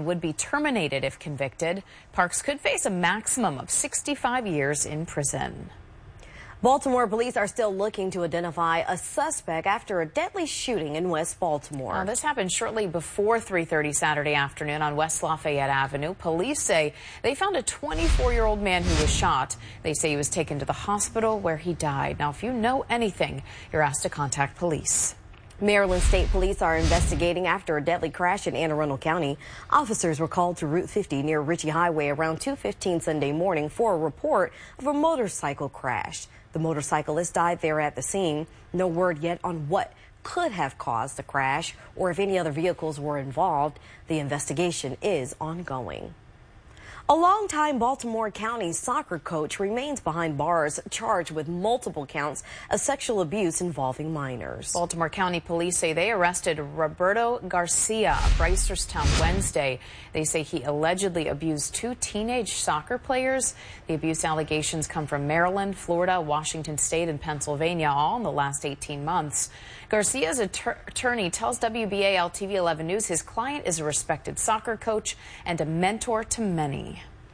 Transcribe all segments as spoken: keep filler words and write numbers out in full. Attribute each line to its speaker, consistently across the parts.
Speaker 1: ban would be terminated if convicted. Parks could face a maximum of sixty-five years in prison.
Speaker 2: Baltimore police are still looking to identify a suspect after a deadly shooting in West Baltimore.
Speaker 1: Now, this happened shortly before three thirty Saturday afternoon on West Lafayette Avenue. Police say they found a twenty-four-year-old man who was shot. They say he was taken to the hospital where he died. Now, if you know anything, you're asked to contact police.
Speaker 2: Maryland State Police are investigating after a deadly crash in Anne Arundel County. Officers were called to Route fifty near Ritchie Highway around two fifteen Sunday morning for a report of a motorcycle crash. The motorcyclist died there at the scene. No word yet on what could have caused the crash or if any other vehicles were involved. The investigation is ongoing. A longtime Baltimore County soccer coach remains behind bars, charged with multiple counts of sexual abuse involving minors.
Speaker 1: Baltimore County police say they arrested Roberto Garcia of Reisterstown Wednesday. They say he allegedly abused two teenage soccer players. The abuse allegations come from Maryland, Florida, Washington State, and Pennsylvania, all in the last eighteen months. Garcia's attor- attorney tells W B A L T V eleven News his client is a respected soccer coach and a mentor to many.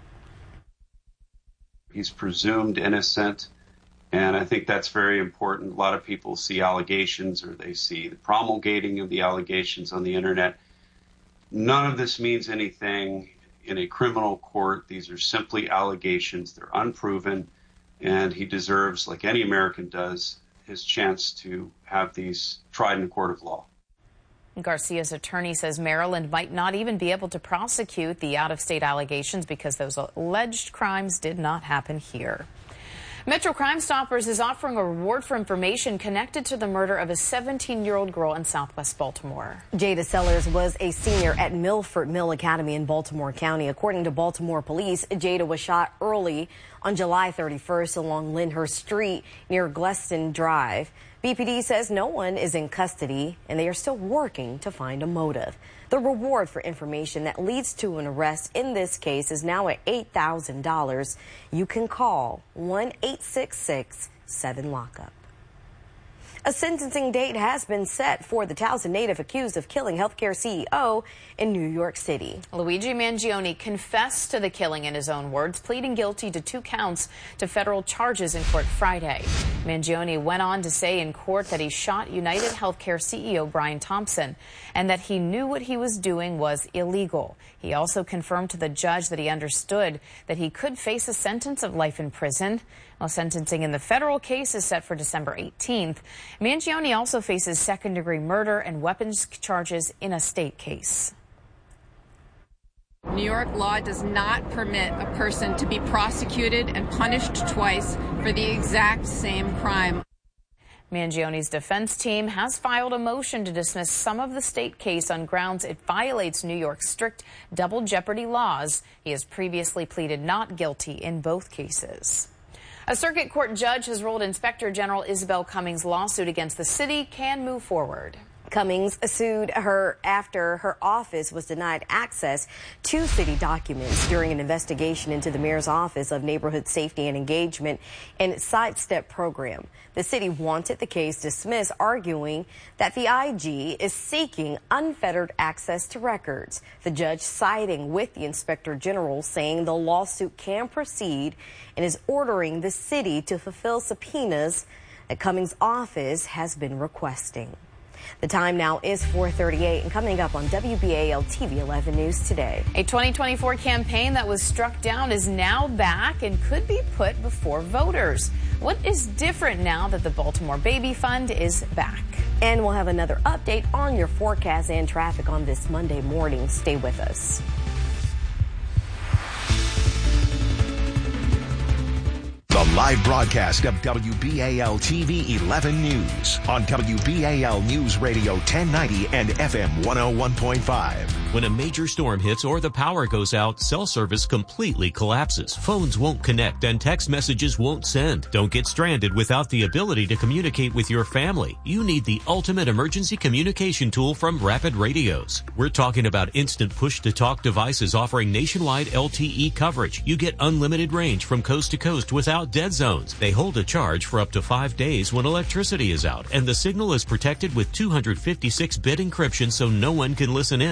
Speaker 3: He's presumed innocent, and I think that's very important. A lot of people see allegations or they see the promulgating of the allegations on the internet. None of this means anything in a criminal court. These are simply allegations. They're unproven, and he deserves, like any American does, his chance to have these tried in a court of law.
Speaker 1: Garcia's attorney says Maryland might not even be able to prosecute the out-of-state allegations because those alleged crimes did not happen here. Metro Crime Stoppers is offering a reward for information connected to the murder of a seventeen-year-old girl in southwest Baltimore.
Speaker 2: Jada Sellers was a senior at Milford Mill Academy in Baltimore County. According to Baltimore police, Jada was shot early on July thirty-first along Lyndhurst Street near Gleston Drive. B P D says no one is in custody and they are still working to find a motive. The reward for information that leads to an arrest in this case is now at eight thousand dollars. You can call one eight six six seven lockup. A sentencing date has been set for the Towson native accused of killing healthcare C E O in New York City.
Speaker 1: Luigi Mangione confessed to the killing in his own words, pleading guilty to two counts to federal charges in court Friday. Mangione went on to say in court that he shot United Healthcare C E O Brian Thompson and that he knew what he was doing was illegal. He also confirmed to the judge that he understood that he could face a sentence of life in prison. While sentencing in the federal case is set for December eighteenth, Mangione also faces second-degree murder and weapons charges in a state case.
Speaker 4: New York law does not permit a person to be prosecuted and punished twice for the exact same crime.
Speaker 1: Mangione's defense team has filed a motion to dismiss some of the state case on grounds it violates New York's strict double jeopardy laws. He has previously pleaded not guilty in both cases. A circuit court judge has ruled Inspector General Isabel Cummings' lawsuit against the city can move forward.
Speaker 2: Cummings sued her after her office was denied access to city documents during an investigation into the mayor's Office of Neighborhood Safety and Engagement and Sidestep program. The city wanted the case dismissed, arguing that the I G is seeking unfettered access to records. The judge siding with the Inspector General, saying the lawsuit can proceed and is ordering the city to fulfill subpoenas that Cummings' office has been requesting. The time now is four thirty-eight, and coming up on W B A L T V eleven News today.
Speaker 1: A twenty twenty-four campaign that was struck down is now back and could be put before voters. What is different now that the Baltimore Baby Fund is back?
Speaker 2: And we'll have another update on your forecast and traffic on this Monday morning. Stay with us.
Speaker 5: The live broadcast of W B A L T V eleven News on W B A L News Radio ten ninety and F M one oh one point five.
Speaker 6: When a major storm hits or the power goes out, cell service completely collapses. Phones won't connect and text messages won't send. Don't get stranded without the ability to communicate with your family. You need the ultimate emergency communication tool from Rapid Radios. We're talking about instant push-to-talk devices offering nationwide L T E coverage. You get unlimited range from coast to coast without dead zones. They hold a charge for up to five days when electricity is out, and the signal is protected with two fifty-six bit encryption so no one can listen in. The best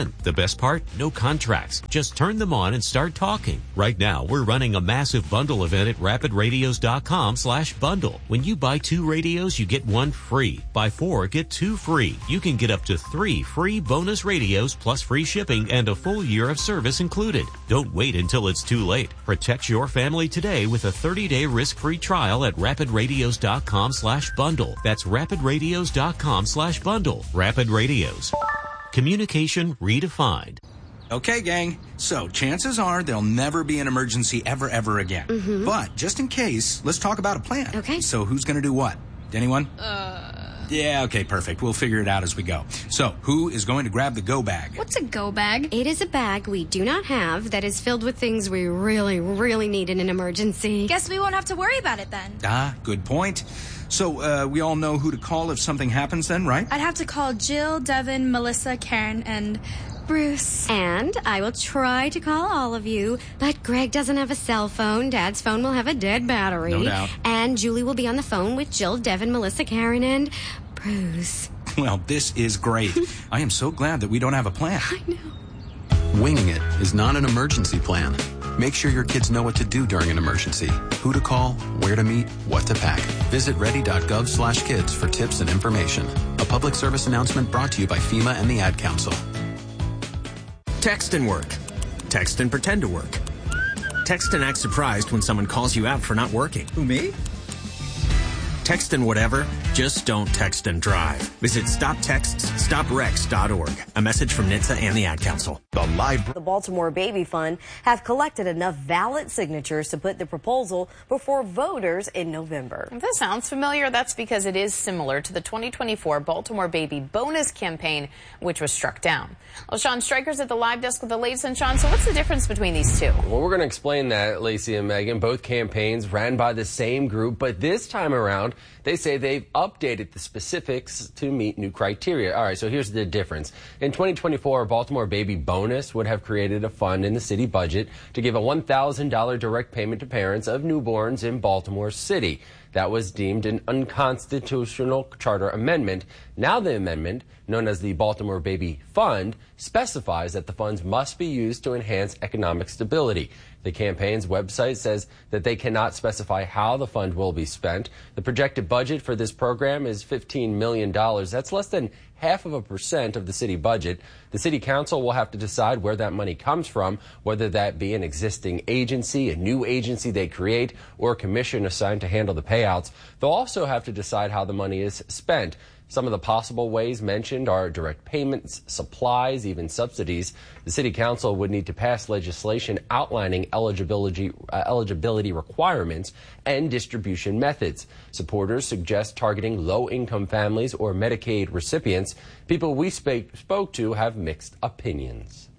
Speaker 6: best part? No contracts. Just turn them on and start talking. Right now, we're running a massive bundle event at rapid radios dot com slash bundle. When you buy two radios, you get one free. Buy four, get two free. You can get up to three free bonus radios plus free shipping and a full year of service included. Don't wait until it's too late. Protect your family today with a thirty-day risk-free trial at rapid radios dot com slash bundle. That's rapid radios dot com slash bundle. Rapid Radios. Communication redefined.
Speaker 7: Okay, gang. So chances are there'll never be an emergency ever, ever again.
Speaker 8: Mm-hmm.
Speaker 7: But just in case, let's talk about a plan.
Speaker 8: Okay.
Speaker 7: So who's going to do what? Anyone?
Speaker 8: Uh...
Speaker 7: Yeah, okay, perfect. We'll figure it out as we go. So, who is going to grab the go bag?
Speaker 8: What's a go bag? It is a bag we do not have that is filled with things we really, really need in an emergency.
Speaker 9: Guess we won't have to worry about it then.
Speaker 7: Ah, good point. So, uh, we all know who to call if something happens then, right?
Speaker 9: I'd have to call Jill, Devin, Melissa, Karen, and Bruce.
Speaker 8: And I will try to call all of you, but Greg doesn't have a cell phone. Dad's phone will have a dead battery.
Speaker 7: No doubt.
Speaker 8: And Julie will be on the phone with Jill, Devin, Melissa, Karen, and Bruce.
Speaker 7: Well, this is great. I am so glad that we don't have a plan.
Speaker 8: I know.
Speaker 10: Winging it is not an emergency plan. Make sure your kids know what to do during an emergency, who to call, where to meet, what to pack. Visit ready dot gov slash kids for tips and information. A public service announcement brought to you by FEMA and the Ad Council.
Speaker 11: Text and work. Text and pretend to work. Text and act surprised when someone calls you out for not working.
Speaker 7: Who, me?
Speaker 11: Text and whatever, just don't text and drive. Visit stop texts stop wrecks dot org. A message from N H T S A and the Ad Council.
Speaker 5: The live.
Speaker 2: The Baltimore Baby Fund have collected enough valid signatures to put the proposal before voters in November.
Speaker 1: If this sounds familiar, that's because it is similar to the twenty twenty-four Baltimore Baby Bonus campaign, which was struck down. Well, Sean Stryker's at the live desk with the latest. And Sean, so what's the difference between these two?
Speaker 12: Well, we're going to explain that, Lacey and Megan. Both campaigns ran by the same group, but this time around, they say they've updated the specifics to meet new criteria. All right, so here's the difference. In twenty twenty-four, Baltimore Baby Bonus would have created a fund in the city budget to give a one thousand dollars direct payment to parents of newborns in Baltimore City. That was deemed an unconstitutional charter amendment. Now the amendment, known as the Baltimore Baby Fund, specifies that the funds must be used to enhance economic stability. The campaign's website says that they cannot specify how the fund will be spent. The projected budget for this program is fifteen million dollars. That's less than half of a percent of the city budget. The city council will have to decide where that money comes from, whether that be an existing agency, a new agency they create, or a commission assigned to handle the payouts. They'll also have to decide how the money is spent. Some of the possible ways mentioned are direct payments, supplies, even subsidies. The city council would need to pass legislation outlining eligibility, uh, eligibility requirements and distribution methods. Supporters suggest targeting low-income families or Medicaid recipients. People we spoke, spoke to have mixed opinions.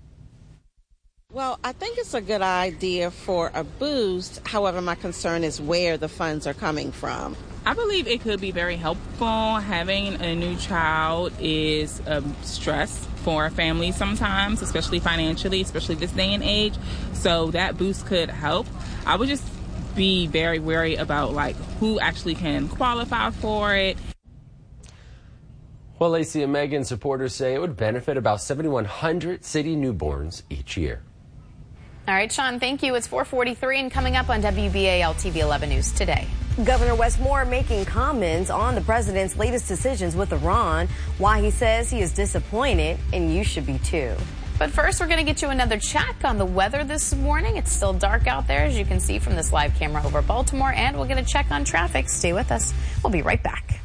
Speaker 13: Well, I think it's a good idea for a boost. However, my concern is where the funds are coming from.
Speaker 14: I believe it could be very helpful. Having a new child is a stress for a family sometimes, especially financially, especially this day and age. So that boost could help. I would just be very wary about like who actually can qualify for it.
Speaker 12: Well, Lacey and Megan, supporters say it would benefit about seventy-one hundred city newborns each year.
Speaker 1: All right, Sean, thank you. It's four forty-three and coming up on W B A L T V eleven News today.
Speaker 2: Governor Wes Moore making comments on the president's latest decisions with Iran, why he says he is disappointed, and you should be too.
Speaker 1: But first, we're going to get you another check on the weather this morning. It's still dark out there, as you can see from this live camera over Baltimore, and we'll get a check on traffic. Stay with us. We'll be right back.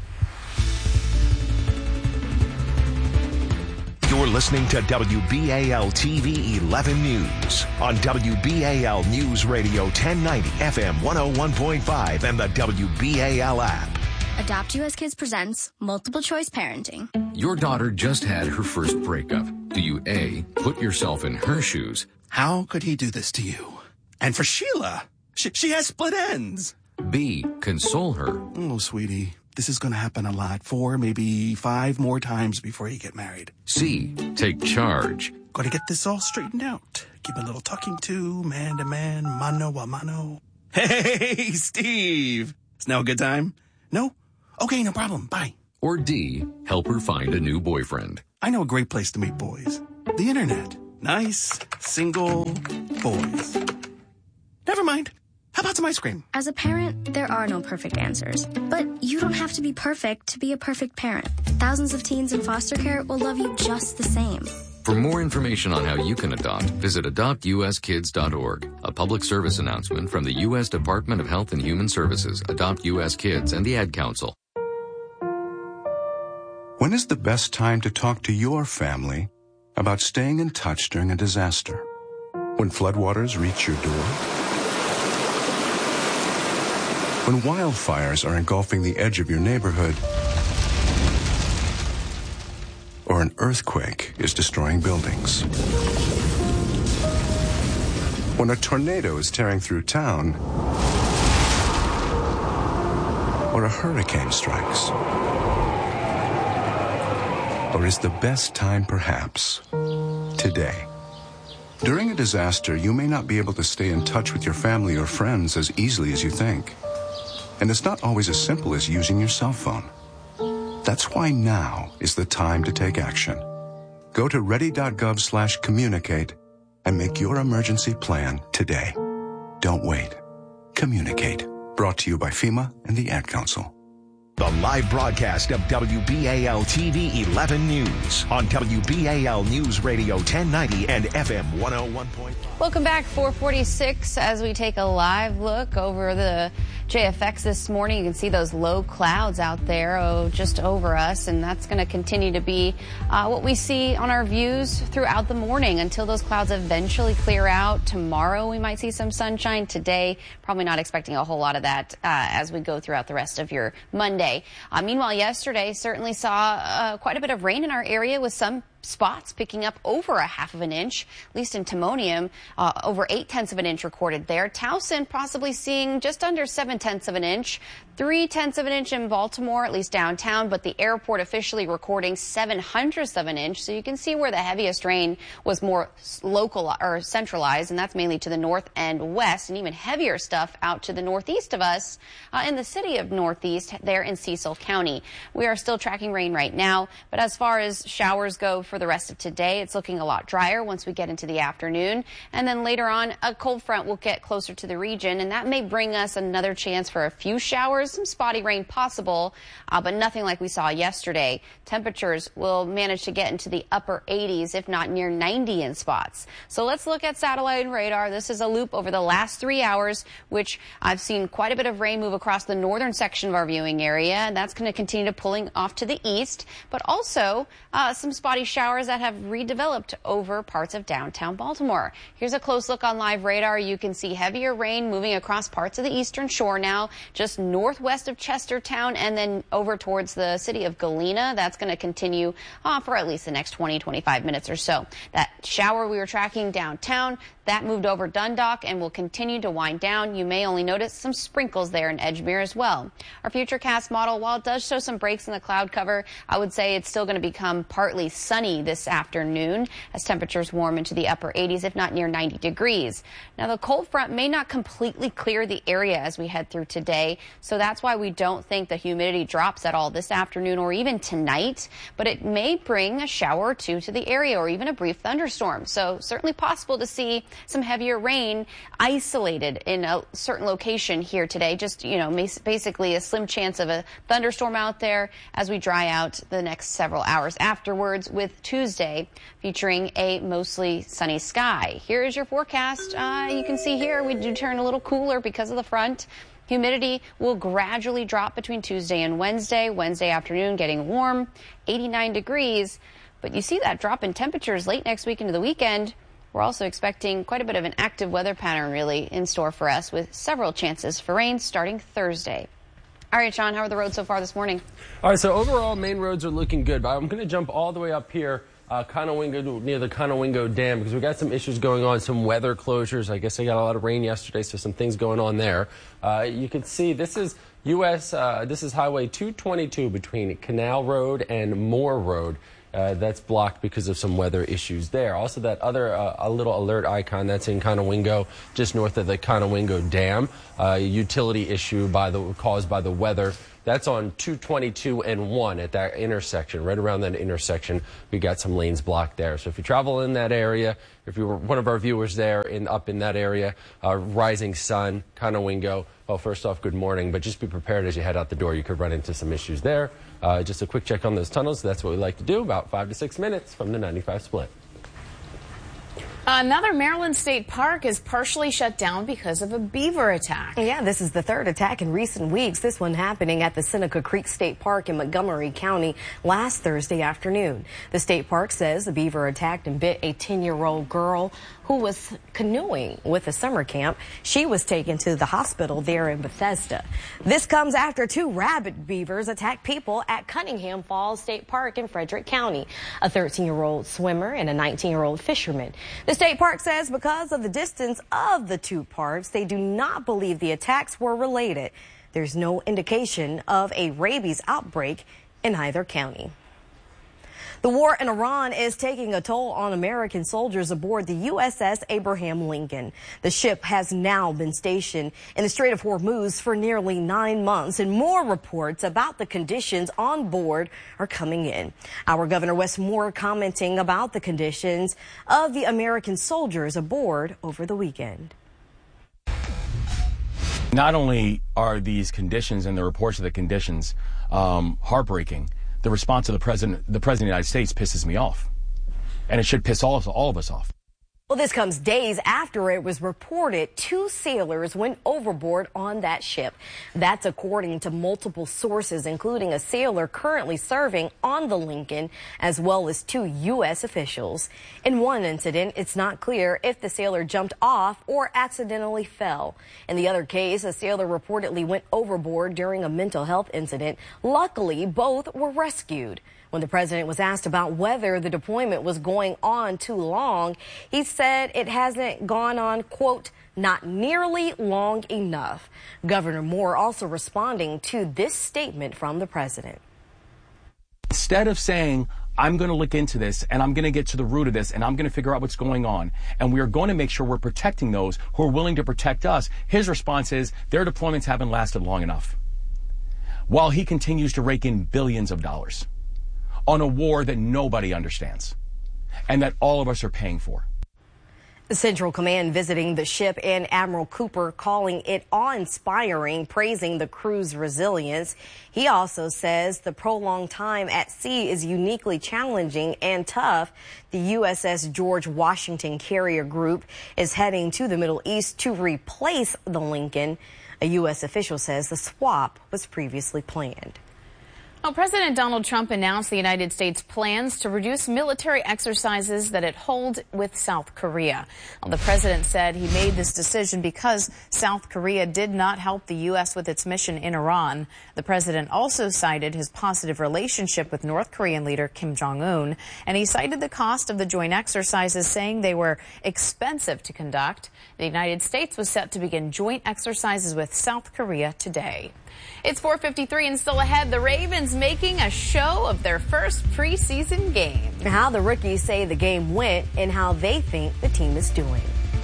Speaker 5: You're listening to W B A L T V eleven News on W B A L News Radio ten ninety F M one oh one point five and the W B A L app.
Speaker 15: Adopt U S Kids presents Multiple Choice Parenting.
Speaker 16: Your daughter just had her first breakup. Do you A, put yourself in her shoes?
Speaker 17: How could he do this to you? And for Sheila, she, she has split ends.
Speaker 16: B, console her.
Speaker 17: Oh, sweetie, this is going to happen a lot. Four, maybe five more times before you get married.
Speaker 16: C, take charge.
Speaker 17: Got to get this all straightened out. Give a little talking to, man to man, mano a mano. Hey, Steve. Is now a good time? No? Okay, no problem. Bye.
Speaker 16: Or D, help her find a new boyfriend.
Speaker 17: I know a great place to meet boys. The internet. Nice, single boys. Never mind. How about some ice cream?
Speaker 15: As a parent, there are no perfect answers. But you don't have to be perfect to be a perfect parent. Thousands of teens in foster care will love you just the same.
Speaker 16: For more information on how you can adopt, visit adopt u s kids dot org. A public service announcement from the U S Department of Health and Human Services, Adopt U S Kids, and the Ad Council.
Speaker 18: When is the best time to talk to your family about staying in touch during a disaster? When floodwaters reach your door? When wildfires are engulfing the edge of your neighborhood? Or an earthquake is destroying buildings? When a tornado is tearing through town? Or a hurricane strikes? Or is the best time perhaps today? During a disaster, you may not be able to stay in touch with your family or friends as easily as you think. And it's not always as simple as using your cell phone. That's why now is the time to take action. Go to ready.gov slash communicate and make your emergency plan today. Don't wait. Communicate. Brought to you by FEMA and the Ad Council.
Speaker 5: The live broadcast of W B A L T V eleven News on W B A L News Radio ten ninety and F M one oh one point five.
Speaker 1: Welcome back, four forty-six, as we take a live look over the J F X this morning. You can see those low clouds out there oh, just over us, and that's going to continue to be uh, what we see on our views throughout the morning until those clouds eventually clear out. Tomorrow we might see some sunshine. Today, probably not expecting a whole lot of that uh, as we go throughout the rest of your Monday. Uh, meanwhile, yesterday certainly saw uh, quite a bit of rain in our area with some spots picking up over a half of an inch, at least in Timonium, uh, over eight tenths of an inch recorded there. Towson possibly seeing just under seven tenths of an inch, three tenths of an inch in Baltimore, at least downtown, but the airport officially recording seven hundredths of an inch. So you can see where the heaviest rain was more local or centralized, and that's mainly to the north and west, and even heavier stuff out to the northeast of us uh, in the city of Northeast there in Cecil County. We are still tracking rain right now, but as far as showers go for the rest of today, it's looking a lot drier once we get into the afternoon. And then later on, a cold front will get closer to the region, and that may bring us another chance for a few showers, some spotty rain possible, uh, but nothing like we saw yesterday. Temperatures will manage to get into the upper eighties, if not near ninety in spots. So let's look at satellite and radar. This is a loop over the last three hours, which I've seen quite a bit of rain move across the northern section of our viewing area, and that's going to continue to pulling off to the east, but also uh, some spotty showers that have redeveloped over parts of downtown Baltimore. Here's a close look on live radar. You can see heavier rain moving across parts of the eastern shore now, just northwest of Chestertown and then over towards the city of Galena. That's going to continue uh, for at least the next twenty, twenty-five minutes or so. That shower we were tracking downtown, that moved over Dundalk and will continue to wind down. You may only notice some sprinkles there in Edgemere as well. Our Futurecast model, while it does show some breaks in the cloud cover, I would say it's still going to become partly sunny this afternoon as temperatures warm into the upper eighties, if not near ninety degrees. Now, the cold front may not completely clear the area as we head through today, so that's why we don't think the humidity drops at all this afternoon or even tonight, but it may bring a shower or two to the area or even a brief thunderstorm. So certainly possible to see some heavier rain isolated in a certain location here today. Just, you know, basically a slim chance of a thunderstorm out there as we dry out the next several hours afterwards, with Tuesday featuring a mostly sunny sky. Here is your forecast. Uh, you can see here we do turn a little cooler because of the front. Humidity will gradually drop between Tuesday and Wednesday. Wednesday afternoon getting warm, eighty-nine degrees. But you see that drop in temperatures late next week into the weekend. We're also expecting quite a bit of an active weather pattern really in store for us, with several chances for rain starting Thursday. All right, Sean, how are the roads so far this morning?
Speaker 12: All right, so overall, main roads are looking good, but I'm going to jump all the way up here, uh, Conowingo, near the Conowingo Dam, because we got some issues going on, some weather closures. I guess they got a lot of rain yesterday, so some things going on there. Uh, you can see this is U S, uh, this is Highway two twenty-two between Canal Road and Moore Road. Uh, that's blocked because of some weather issues there. Also, that other uh, a little alert icon that's in Conowingo, just north of the Conowingo Dam, uh, utility issue by the caused by the weather That's on two twenty-two and one at that intersection. Right around that intersection, we got some lanes blocked there. So if you travel in that area, if you were one of our viewers there in up in that area, uh, rising sun, Conowingo, well, first off, good morning, but just be prepared as you head out the door. You could run into some issues there. Uh, just a quick check on those tunnels. That's what we like to do, about five to six minutes from the ninety-five split.
Speaker 1: Another Maryland state park is partially shut down because of a beaver attack.
Speaker 2: Yeah, this is the third attack in recent weeks. This one happening at the Seneca Creek State Park in Montgomery County last Thursday afternoon. The state park says the beaver attacked and bit a ten-year-old girl who was canoeing with a summer camp. She was taken to the hospital there in Bethesda. This comes after two rabid beavers attacked people at Cunningham Falls State Park in Frederick County, a thirteen-year-old swimmer and a nineteen-year-old fisherman. The state park says because of the distance of the two parks, they do not believe the attacks were related. There's no indication of a rabies outbreak in either county. The war in Iran is taking a toll on American soldiers aboard the U S S Abraham Lincoln. The ship has now been stationed in the Strait of Hormuz for nearly nine months, and more reports about the conditions on board are coming in. Our Governor Wes Moore commenting about the conditions of the American soldiers aboard over the weekend.
Speaker 19: Not only are these conditions and the reports of the conditions um, heartbreaking, the response of the president, the president of the United States pisses me off. And it should piss all of, all of us off.
Speaker 2: Well, this comes days after it was reported two sailors went overboard on that ship. That's according to multiple sources, including a sailor currently serving on the Lincoln, as well as two U S officials. In one incident, it's not clear if the sailor jumped off or accidentally fell. In the other case, a sailor reportedly went overboard during a mental health incident. Luckily, both were rescued. When the president was asked about whether the deployment was going on too long, he said it hasn't gone on, quote, not nearly long enough. Governor Moore also responding to this statement from the president.
Speaker 19: Instead of saying, I'm going to look into this and I'm going to get to the root of this and I'm going to figure out what's going on, and we are going to make sure we're protecting those who are willing to protect us, his response is their deployments haven't lasted long enough. While he continues to rake in billions of dollars on a war that nobody understands and that all of us are paying for.
Speaker 2: The Central Command visiting the ship and Admiral Cooper calling it awe-inspiring, praising the crew's resilience. He also says the prolonged time at sea is uniquely challenging and tough. The U S S George Washington Carrier Group is heading to the Middle East to replace the Lincoln. A U S official says the swap was previously planned.
Speaker 1: Well, President Donald Trump announced the United States' plans to reduce military exercises that it holds with South Korea. Well, the president said he made this decision because South Korea did not help the U S with its mission in Iran. The president also cited his positive relationship with North Korean leader Kim Jong-un, and he cited the cost of the joint exercises, saying they were expensive to conduct. The United States was set to begin joint exercises with South Korea today. It's four fifty-three and still ahead. The Ravens making a show of their first preseason game.
Speaker 2: How the rookies say the game went and how they think the team is doing.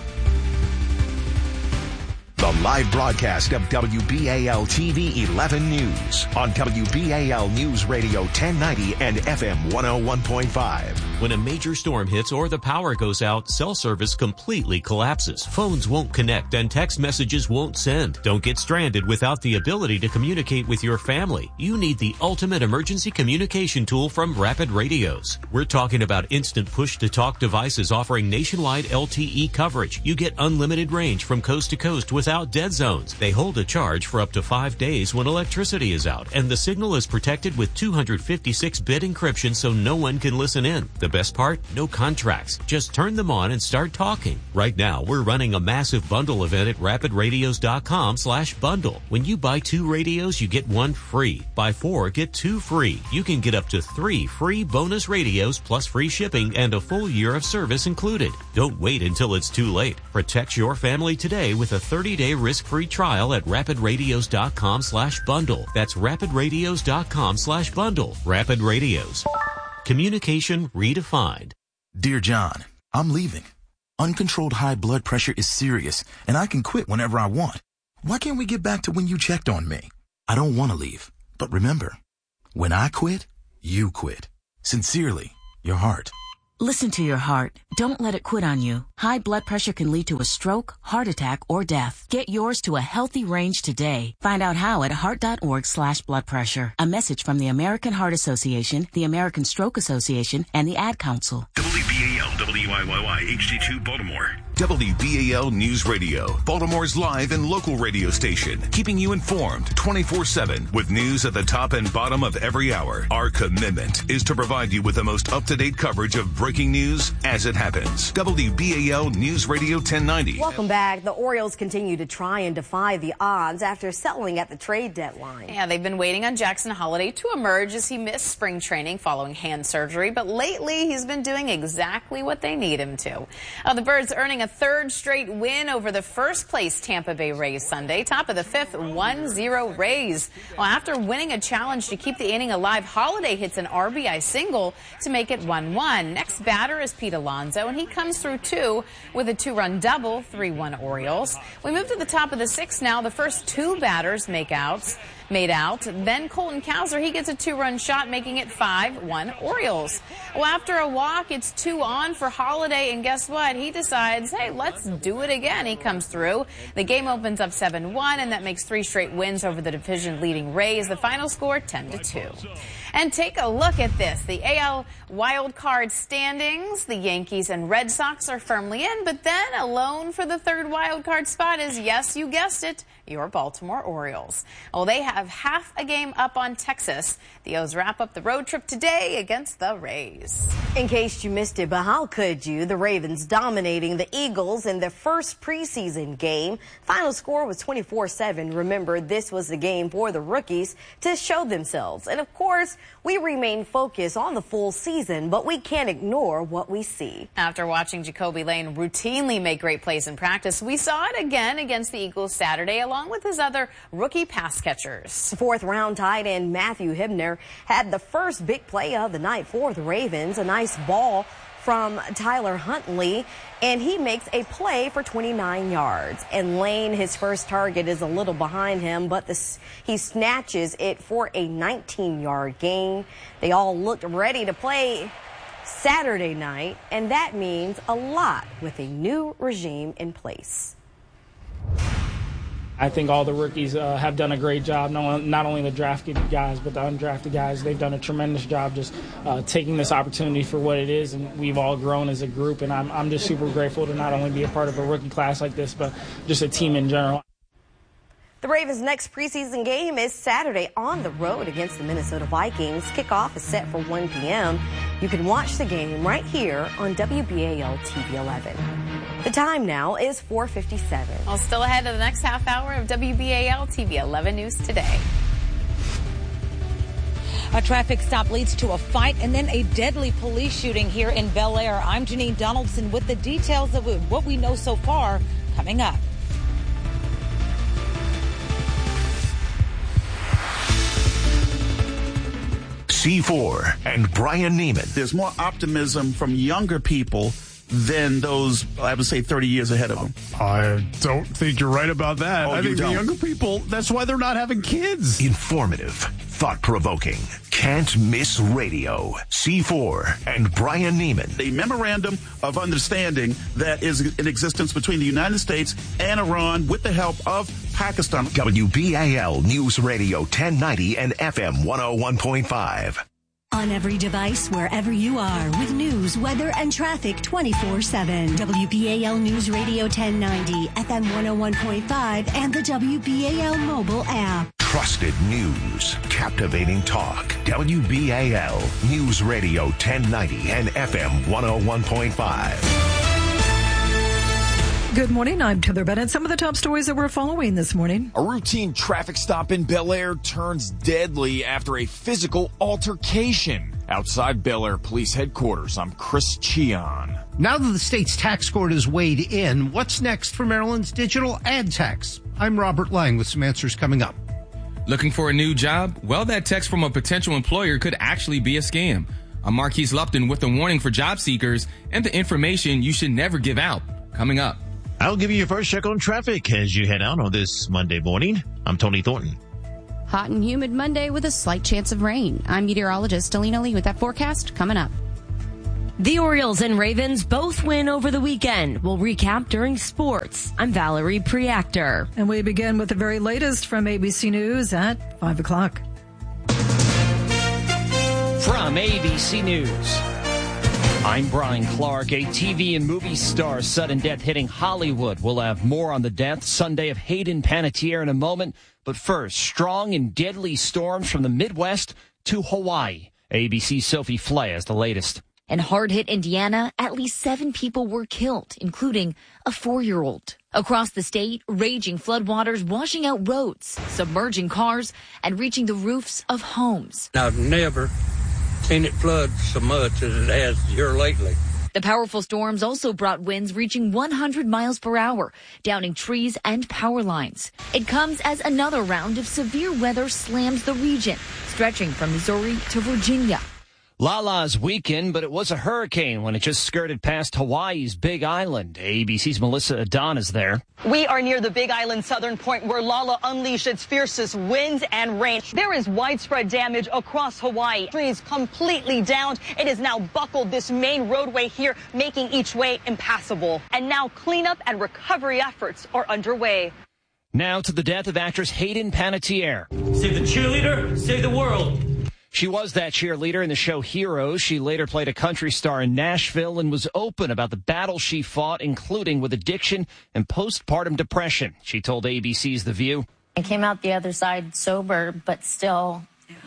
Speaker 5: The live broadcast of W B A L T V eleven News on W B A L News Radio ten ninety and F M one oh one point five.
Speaker 6: When a major storm hits or the power goes out, cell service completely collapses. Phones won't connect and text messages won't send. Don't get stranded without the ability to communicate with your family. You need the ultimate emergency communication tool from Rapid Radios. We're talking about instant push-to-talk devices offering nationwide L T E coverage. You get unlimited range from coast to coast without dead zones. They hold a charge for up to five days when electricity is out, and the signal is protected with two fifty-six bit encryption so no one can listen in. The best part? No contracts. Just turn them on and start talking. Right now, we're running a massive bundle event at rapid radios dot com slash bundle. When you buy two radios, you get one free. Buy four, get two free. You can get up to three free bonus radios plus free shipping and a full year of service included. Don't wait until it's too late. Protect your family today with a thirty day risk-free trial at rapid radios dot com slash bundle. That's rapid radios dot com slash bundle. Rapid Radios. Communication redefined.
Speaker 20: Dear John, I'm leaving. Uncontrolled high blood pressure is serious, and I can quit whenever I want. Why can't we get back to when you checked on me? I don't want to leave, But remember, when I quit, you quit. Sincerely, your heart.
Speaker 21: Listen to your heart. Don't let it quit on you. High blood pressure can lead to a stroke, heart attack, or death. Get yours to a healthy range today. Find out how at heart.org slash blood pressure. A message from the American Heart Association, the American Stroke Association, and the Ad Council.
Speaker 5: W B A L W I Y Y H D two Baltimore. W B A L News Radio, Baltimore's live and local radio station, keeping you informed twenty-four seven with news at the top and bottom of every hour. Our commitment is to provide you with the most up-to-date coverage of breaking news as it happens. W B A L News Radio ten ninety.
Speaker 2: Welcome back. The Orioles continue to try and defy the odds after settling at the trade deadline.
Speaker 1: Yeah, they've been waiting on Jackson Holliday to emerge as he missed spring training following hand surgery, but lately he's been doing exactly what they need him to. Uh, the Birds earning a third straight win over the first place Tampa Bay Rays Sunday. Top of the fifth, one zero Rays. Well, after winning a challenge to keep the inning alive, Holliday hits an R B I single to make it one one. Next batter is Pete Alonso, and he comes through two with a two-run double, three one Orioles. We move to the top of the sixth now. The first two batters make outs. Made out. Then Colton Cowser, he gets a two-run shot, making it five one Orioles. Well, after a walk, it's two on for Holliday, and guess what? He decides, hey, let's do it again. He comes through. The game opens up seven one, and that makes three straight wins over the division-leading Rays. The final score, ten to two. And take a look at this. The A L wild card standings. The Yankees and Red Sox are firmly in, but then alone for the third wild card spot is, yes, you guessed it, your Baltimore Orioles. Well, they have half a game up on Texas. The O's wrap up the road trip today against the Rays.
Speaker 2: In case you missed it, but how could you? The Ravens dominating the Eagles in their first preseason game. Final score was twenty-four seven. Remember, this was the game for the rookies to show themselves. And of course, we remain focused on the full season, but we can't ignore what we see.
Speaker 1: After watching Jacoby Lane routinely make great plays in practice, we saw it again against the Eagles Saturday, along with his other rookie pass catchers.
Speaker 2: Fourth round tight end Matthew Hibner had the first big play of the night for the Ravens. A nice ball from Tyler Huntley, and he makes a play for twenty-nine yards. And Lane, his first target, is a little behind him, but this, he snatches it for a nineteen-yard gain. They all looked ready to play Saturday night, and that means a lot with a new regime in place.
Speaker 22: I think all the rookies uh, have done a great job, not only the drafted guys, but the undrafted guys. They've done a tremendous job just uh, taking this opportunity for what it is, and we've all grown as a group, and I'm, I'm just super grateful to not only be a part of a rookie class like this, but just a team in general.
Speaker 2: The Ravens' next preseason game is Saturday on the road against the Minnesota Vikings. Kickoff is set for one p m You can watch the game right here on W B A L T V eleven. The time now is four fifty-seven.
Speaker 1: Well, still ahead of the next half hour of W B A L T V eleven News Today.
Speaker 23: A traffic stop leads to a fight and then a deadly police shooting here in Bel Air. I'm Janine Donaldson with the details of what we know so far coming up.
Speaker 5: C four and Brian Neiman.
Speaker 17: There's more optimism from younger people than those, I would say, thirty years ahead of them.
Speaker 24: I don't think you're right about that.
Speaker 17: Oh,
Speaker 24: I think
Speaker 17: don't.
Speaker 24: the younger people, that's why they're not having kids.
Speaker 5: Informative, thought-provoking, can't miss radio. C four and Brian Neiman.
Speaker 17: A memorandum of understanding that is in existence between the United States and Iran with the help of Pakistan.
Speaker 5: W B A L News Radio ten ninety and F M one oh one point five.
Speaker 25: On every device, wherever you are, with news, weather, and traffic twenty-four seven. W B A L News Radio ten ninety, F M one oh one point five, and the W B A L mobile app.
Speaker 5: Trusted news, captivating talk. W B A L News Radio ten ninety and F M one oh one point five.
Speaker 26: Good morning, I'm Heather Bennett. Some of the top stories that we're following this morning.
Speaker 27: A routine traffic stop in Bel Air turns deadly after a physical altercation. Outside Bel Air Police Headquarters, I'm Chris Cheon.
Speaker 28: Now that the state's tax court has weighed in, what's next for Maryland's digital ad tax? I'm Robert Lang with some answers coming up.
Speaker 29: Looking for a new job? Well, that text from a potential employer could actually be a scam. I'm Marquise Lupton with a warning for job seekers and the information you should never give out. Coming up.
Speaker 30: I'll give you your first check on traffic as you head out on this Monday morning. I'm Tony Thornton.
Speaker 3: Hot and humid Monday with a slight chance of rain. I'm meteorologist Alina Lee with that forecast coming up.
Speaker 4: The Orioles and Ravens both win over the weekend. We'll recap during sports. I'm Valerie Preactor.
Speaker 26: And we begin with the very latest from A B C News at five o'clock.
Speaker 7: From A B C News, I'm Brian Clark. A T V and movie star's sudden death hitting Hollywood. We'll have more on the death Sunday of Hayden Panettiere in a moment. But first, strong and deadly storms from the Midwest to Hawaii. A B C's Sophie Flay has the latest.
Speaker 8: In hard-hit Indiana, at least seven people were killed, including a four-year-old. Across the state, raging floodwaters washing out roads, submerging cars, and reaching the roofs of homes.
Speaker 9: I've never seen it flood so much as it has here lately.
Speaker 8: The powerful storms also brought winds reaching one hundred miles per hour, downing trees and power lines. It comes as another round of severe weather slams the region, stretching from Missouri to Virginia.
Speaker 7: Lala's weakened, but it was a hurricane when it just skirted past Hawaii's Big Island. A B C's Melissa Adon is there.
Speaker 10: We are near the Big Island southern point where Lala unleashed its fiercest winds and rain. There is widespread damage across Hawaii. Trees completely downed. It has now buckled this main roadway here, making each way impassable. And now cleanup and recovery efforts are underway.
Speaker 7: Now to the death of actress Hayden Panettiere.
Speaker 11: Save the cheerleader, save the world.
Speaker 7: She was that cheerleader in the show Heroes. She later played a country star in Nashville and was open about the battle she fought, including with addiction and postpartum depression. She told A B C's The View.
Speaker 13: I came out the other side sober, but still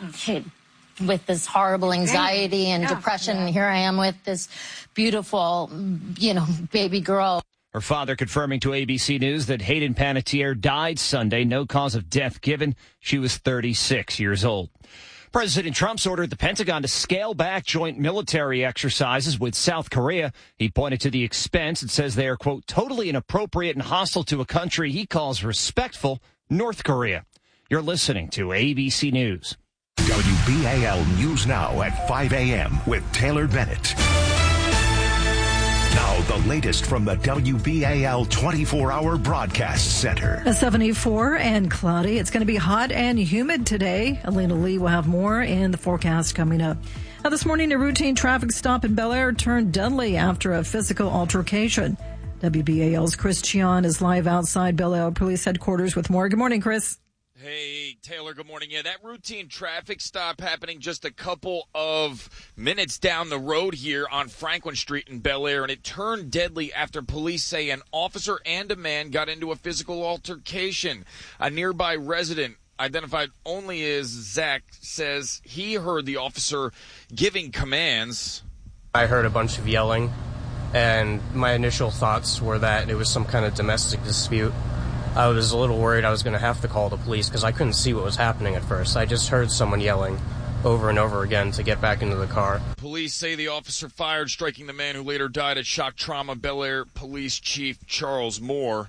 Speaker 13: with this horrible anxiety and depression. And here I am with this beautiful, you know, baby girl.
Speaker 7: Her father confirming to A B C News that Hayden Panettiere died Sunday. No cause of death given. She was thirty-six years old. President Trump's ordered the Pentagon to scale back joint military exercises with South Korea. He pointed to the expense and says they are, quote, totally inappropriate and hostile to a country he calls respectful, North Korea. You're listening to A B C News.
Speaker 5: W B A L News Now at five a.m. with Taylor Bennett. Now, the latest from the W B A L twenty-four hour Broadcast Center.
Speaker 26: A seventy-four and cloudy. It's going to be hot and humid today. Alina Lee will have more in the forecast coming up. Now, this morning, a routine traffic stop in Bel Air turned deadly after a physical altercation. W B A L's Chris Chion is live outside Bel Air Police Headquarters with more. Good morning, Chris.
Speaker 27: Hey, Taylor, good morning. Yeah, that routine traffic stop happening just a couple of minutes down the road here on Franklin Street in Bel Air, and it turned deadly after police say an officer and a man got into a physical altercation. A nearby resident, identified only as Zach, says he heard the officer giving commands.
Speaker 14: I heard a bunch of yelling, and my initial thoughts were that it was some kind of domestic dispute. I was a little worried I was going to have to call the police because I couldn't see what was happening at first. I just heard someone yelling over and over again to get back into the car.
Speaker 27: Police say the officer fired, striking the man who later died at shock trauma. Bel Air Police Chief Charles Moore.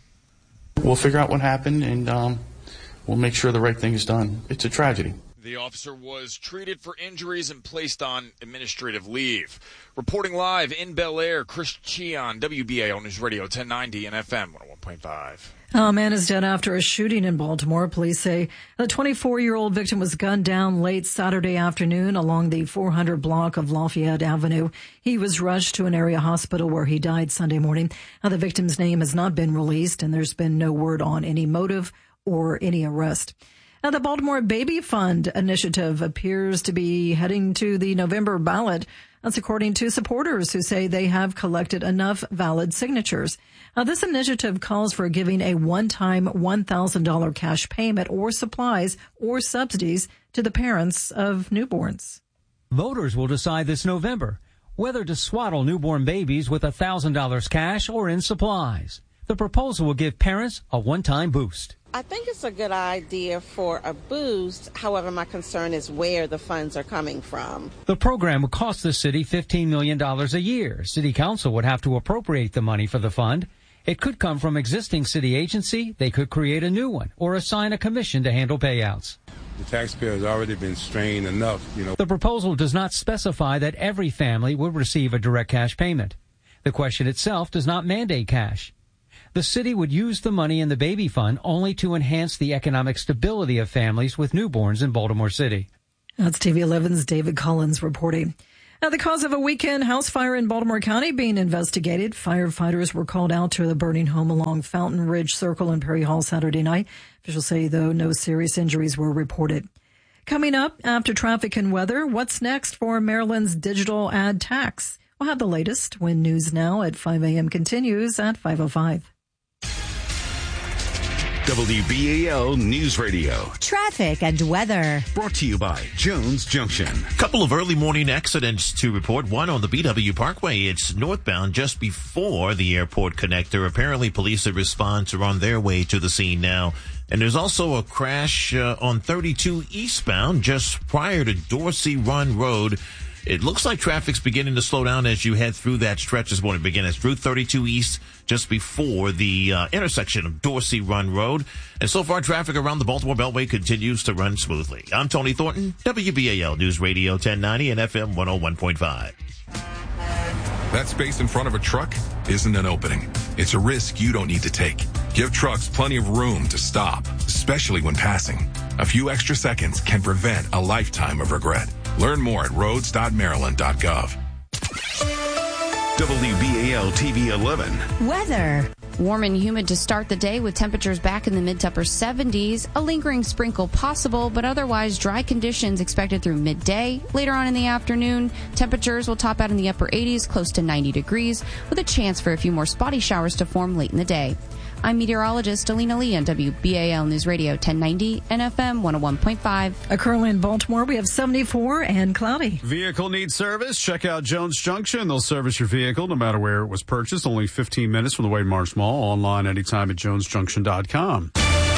Speaker 24: We'll figure out what happened, and um, we'll make sure the right thing is done. It's a tragedy.
Speaker 27: The officer was treated for injuries and placed on administrative leave. Reporting live in Bel Air, Chris Chion, W B A L News Radio ten ninety and F M one oh one point five.
Speaker 26: A man is dead after a shooting in Baltimore. Police say the twenty-four-year-old victim was gunned down late Saturday afternoon along the four hundred block of Lafayette Avenue. He was rushed to an area hospital where he died Sunday morning. Now, the victim's name has not been released, and there's been no word on any motive or any arrest. Now, the Baltimore Baby Fund initiative appears to be heading to the November ballot. That's according to supporters who say they have collected enough valid signatures. Now, this initiative calls for giving a one-time one thousand dollars cash payment or supplies or subsidies to the parents of newborns.
Speaker 30: Voters will decide this November whether to swaddle newborn babies with one thousand dollars cash or in supplies. The proposal will give parents a one-time boost.
Speaker 31: I think it's a good idea for a boost. However, my concern is where the funds are coming from.
Speaker 30: The program would cost the city fifteen million dollars a year. City Council would have to appropriate the money for the fund. It could come from existing city agency. They could create a new one or assign a commission to handle payouts.
Speaker 32: The taxpayer has already been strained enough, you know.
Speaker 30: The proposal does not specify that every family will receive a direct cash payment. The question itself does not mandate cash. The city would use the money in the baby fund only to enhance the economic stability of families with newborns in Baltimore City.
Speaker 26: That's T V eleven's David Collins reporting. Now, the cause of a weekend house fire in Baltimore County being investigated. Firefighters were called out to the burning home along Fountain Ridge Circle in Perry Hall Saturday night. Officials say, though, no serious injuries were reported. Coming up after traffic and weather, what's next for Maryland's digital ad tax? We'll have the latest when News Now at five a.m. continues at five oh five.
Speaker 5: W B A L News Radio.
Speaker 25: Traffic and weather.
Speaker 5: Brought to you by Jones Junction.
Speaker 1: Couple of early morning accidents to report. One on the B W Parkway. It's northbound just before the airport connector. Apparently police and response are on their way to the scene now. And there's also a crash uh, on thirty-two eastbound just prior to Dorsey Run Road. It looks like traffic's beginning to slow down as you head through that stretch this morning. Begin as Route thirty-two East just before the uh, intersection of Dorsey Run Road. And so far, traffic around the Baltimore Beltway continues to run smoothly. I'm Tony Thornton, W B A L News Radio ten ninety and F M one oh one point five.
Speaker 2: That space in front of a truck isn't an opening. It's a risk you don't need to take. Give trucks plenty of room to stop, especially when passing. A few extra seconds can prevent a lifetime of regret. Learn more at roads dot maryland dot gov.
Speaker 5: W B A L T V eleven.
Speaker 25: Weather.
Speaker 3: Warm and humid to start the day with temperatures back in the mid to upper seventies. A lingering sprinkle possible, but otherwise dry conditions expected through midday. Later on in the afternoon, temperatures will top out in the upper eighties, close to ninety degrees, with a chance for a few more spotty showers to form late in the day. I'm meteorologist Alina Lee on W B A L News Radio ten ninety and F M one oh one point five.
Speaker 26: Uh, currently in Baltimore, we have seventy-four and cloudy.
Speaker 6: Vehicle needs service? Check out Jones Junction. They'll service your vehicle no matter where it was purchased. Only fifteen minutes from the Wade Marsh Mall. Online anytime at jones junction dot com.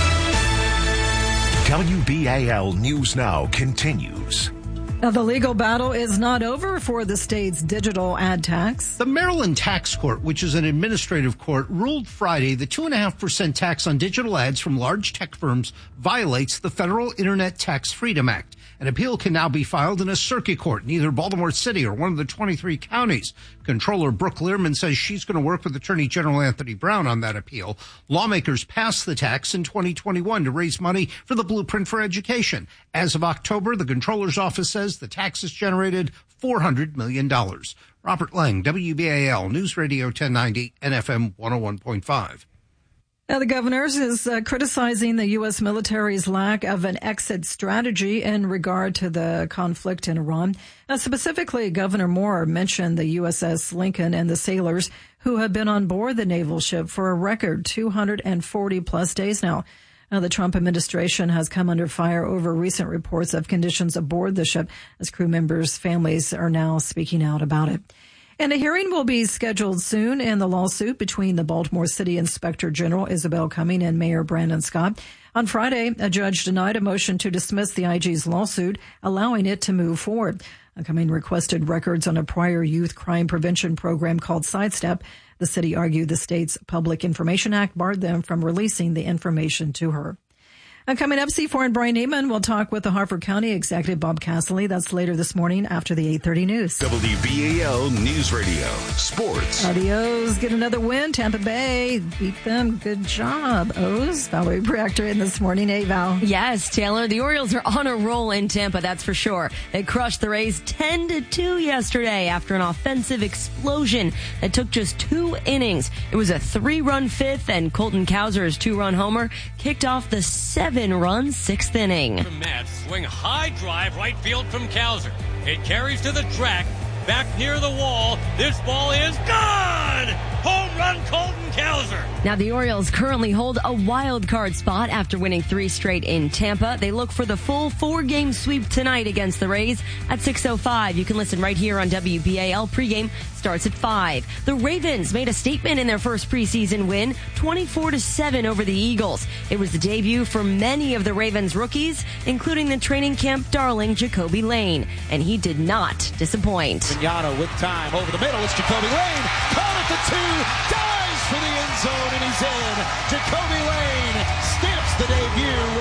Speaker 5: W B A L News Now continues.
Speaker 26: Now, the legal battle is not over for the state's digital ad tax.
Speaker 28: The Maryland Tax Court, which is an administrative court, ruled Friday the two point five percent tax on digital ads from large tech firms violates the Federal Internet Tax Freedom Act. An appeal can now be filed in a circuit court in either Baltimore City or one of the twenty-three counties. Controller Brooke Learman says she's going to work with Attorney General Anthony Brown on that appeal. Lawmakers passed the tax in twenty twenty-one to raise money for the Blueprint for Education. As of October, the Controller's office says the tax has generated four hundred million dollars. Robert Lang, W B A L News Radio ten ninety and F M one oh one point five.
Speaker 26: Now, the governor is uh, criticizing the U S military's lack of an exit strategy in regard to the conflict in Iran. Uh, specifically, Governor Moore mentioned the U S S Lincoln and the sailors who have been on board the naval ship for a record two hundred forty plus days now. Now, the Trump administration has come under fire over recent reports of conditions aboard the ship as crew members' families are now speaking out about it. And a hearing will be scheduled soon in the lawsuit between the Baltimore City Inspector General Isabel Cumming and Mayor Brandon Scott. On Friday, a judge denied a motion to dismiss the I G's lawsuit, allowing it to move forward. Cumming requested records on a prior youth crime prevention program called Sidestep. The city argued the state's Public Information Act barred them from releasing the information to her. And coming up, C four and Brian Neiman will talk with the Harford County Executive Bob Casserly. That's later this morning after the eight thirty news.
Speaker 5: W B A L News Radio Sports.
Speaker 26: Uh, the O's get another win. Tampa Bay beat them. Good job, O's. Valerie Preactor in this morning. Hey, Val.
Speaker 4: Yes, Taylor. The Orioles are on a roll in Tampa, that's for sure. They crushed the Rays ten to two yesterday after an offensive explosion that took just two innings. It was a three-run fifth, and Colton Cowser's two-run homer kicked off the seven run sixth inning.
Speaker 11: Matt swing high drive right field from Cowser. It carries to the track. Back near the wall. This ball is gone! Home run, Colton Cowser.
Speaker 4: Now, the Orioles currently hold a wild card spot after winning three straight in Tampa. They look for the full four-game sweep tonight against the Rays at six oh five. You can listen right here on W B A L. Pregame starts at five. The Ravens made a statement in their first preseason win, twenty-four to seven over the Eagles. It was the debut for many of the Ravens rookies, including the training camp darling Jacoby Lane, and he did not disappoint.
Speaker 12: Vignano with time over the middle. It's Jacoby Lane. Caught at the two. Dives for the end zone, and he's in. Jacoby Lane stamps the debut with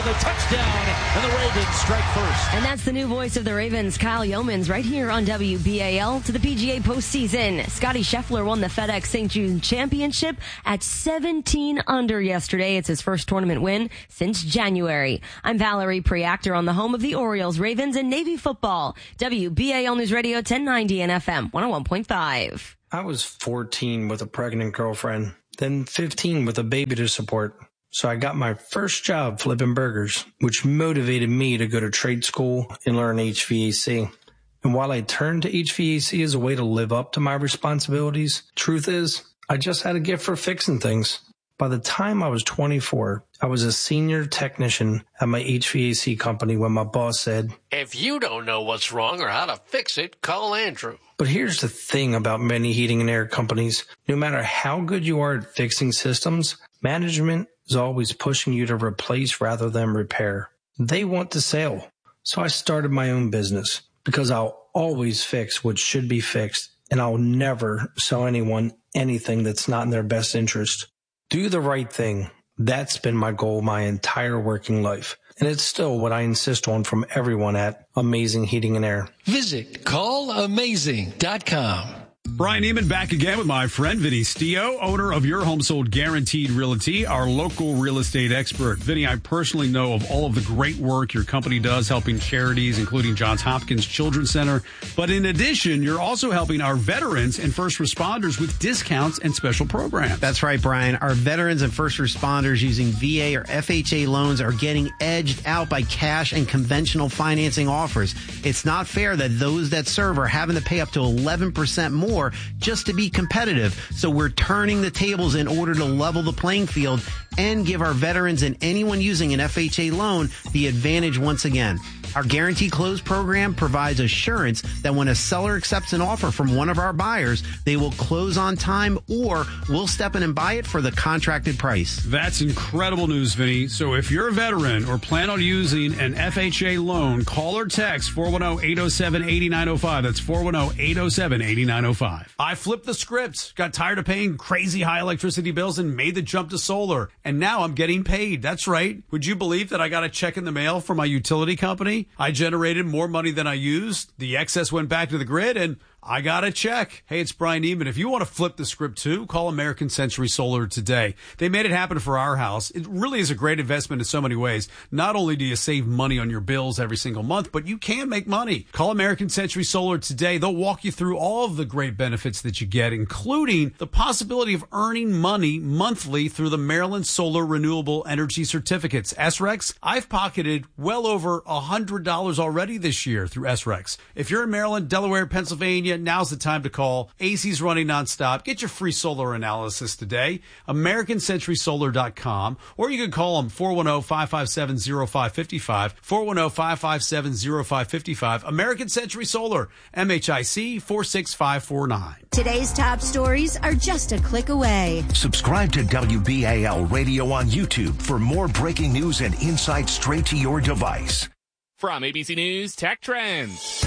Speaker 12: a touchdown, and the Ravens strike first.
Speaker 4: And that's the new voice of the Ravens, Kyle Yeomans, right here on W B A L. To the P G A postseason, Scotty Scheffler won the FedEx Saint Jude Championship at seventeen under yesterday. It's his first tournament win since January. I'm Valerie Preactor on the home of the Orioles, Ravens, and Navy football. W B A L News Radio ten ninety and F M one oh one point five.
Speaker 8: I was fourteen with a pregnant girlfriend, then fifteen with a baby to support. So I got my first job flipping burgers, which motivated me to go to trade school and learn H V A C. And while I turned to H V A C as a way to live up to my responsibilities, truth is, I just had a gift for fixing things. By the time I was twenty-four, I was a senior technician at my H V A C company when my boss said,
Speaker 9: "If you don't know what's wrong or how to fix it, call Andrew."
Speaker 8: But here's the thing about many heating and air companies. No matter how good you are at fixing systems, management is always pushing you to replace rather than repair. They want the sale. So I started my own business because I'll always fix what should be fixed, and I'll never sell anyone anything that's not in their best interest. Do the right thing. That's been my goal my entire working life. And it's still what I insist on from everyone at Amazing Heating and Air.
Speaker 12: Visit call amazing dot com.
Speaker 6: Brian Neiman back again with my friend Vinny Stio, owner of Your Home Sold Guaranteed Realty, our local real estate expert. Vinny, I personally know of all of the great work your company does helping charities, including Johns Hopkins Children's Center. But in addition, you're also helping our veterans and first responders with discounts and special programs.
Speaker 15: That's right, Brian. Our veterans and first responders using V A or F H A loans are getting edged out by cash and conventional financing offers. It's not fair that those that serve are having to pay up to eleven percent more just to be competitive. So we're turning the tables in order to level the playing field and give our veterans and anyone using an F H A loan the advantage once again. Our Guarantee Close program provides assurance that when a seller accepts an offer from one of our buyers, they will close on time or we'll step in and buy it for the contracted price.
Speaker 6: That's incredible news, Vinny. So if you're a veteran or plan on using an F H A loan, call or text four one zero, eight zero seven, eight nine zero five. That's four one zero, eight zero seven, eight nine zero five. I flipped the script, got tired of paying crazy high electricity bills and made the jump to solar. And now I'm getting paid. That's right. Would you believe that I got a check in the mail from my utility company? I generated more money than I used. The excess went back to the grid and I got a check. Hey, it's Brian Neiman. If you want to flip the script too, call American Century Solar today. They made it happen for our house. It really is a great investment in so many ways. Not only do you save money on your bills every single month, but you can make money. Call American Century Solar today. They'll walk you through all of the great benefits that you get, including the possibility of earning money monthly through the Maryland Solar Renewable Energy Certificates. S R E Cs, I've pocketed well over one hundred dollars already this year through S R E Cs. If you're in Maryland, Delaware, Pennsylvania, now's the time to call. A C's running nonstop. Get your free solar analysis today. American Century Solar dot com. Or you can call them four one zero, five five seven, zero five five five. four one zero, five five seven, zero five five five. American Century Solar. M H I C four six five four nine.
Speaker 25: Today's top stories are just a click away.
Speaker 16: Subscribe to W B A L Radio on YouTube for more breaking news and insights straight to your device.
Speaker 17: From A B C News Tech Trends.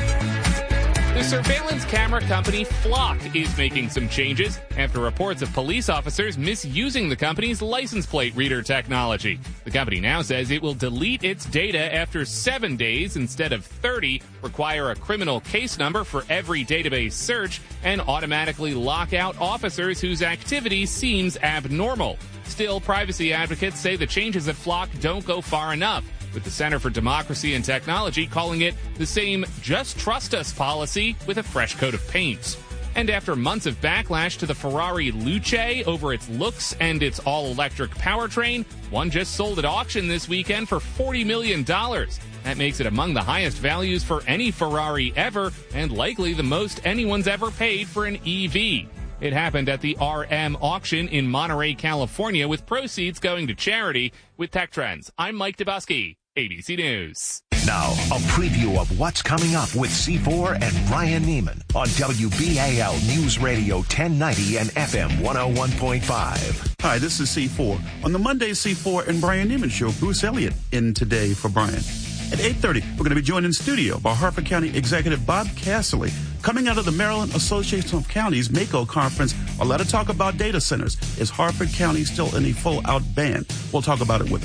Speaker 17: The surveillance camera company Flock is making some changes after reports of police officers misusing the company's license plate reader technology. The company now says it will delete its data after seven days instead of thirty, require a criminal case number for every database search, and automatically lock out officers whose activity seems abnormal. Still, privacy advocates say the changes at Flock don't go far enough, with the Center for Democracy and Technology calling it the same just trust us policy with a fresh coat of paint. And after months of backlash to the Ferrari Luce over its looks and its all-electric powertrain, one just sold at auction this weekend for forty million dollars. That makes it among the highest values for any Ferrari ever, and likely the most anyone's ever paid for an E V. It happened at the R M auction in Monterey, California, with proceeds going to charity. With Tech Trends, I'm Mike Dubusky, A B C News.
Speaker 16: Now, a preview of what's coming up with C four and Brian Neiman on W B A L News Radio ten ninety and F M one oh one point five.
Speaker 18: Hi, this is C four. On the Monday C four and Brian Neiman Show, Bruce Elliott in today for Brian. At eight thirty, we're going to be joined in studio by Harford County Executive Bob Casserly. Coming out of the Maryland Association of Counties MACO Conference, a lot of talk about data centers. Is Harford County still in a full-out ban? We'll talk about it with him.